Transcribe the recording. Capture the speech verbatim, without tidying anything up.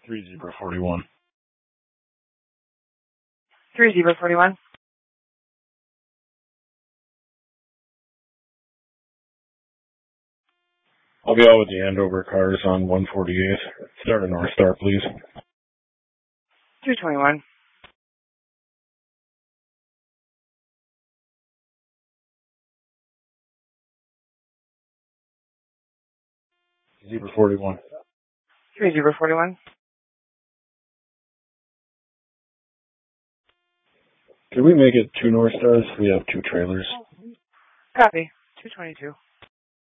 three zebra forty-one. three zebra forty-one. I'll be out with the Andover cars on one forty-eight. Start a North Star, please. three twenty-one. Zebra forty-one. three zebra forty-one. Can we make it two North Stars? We have two trailers. Copy. two twenty-two.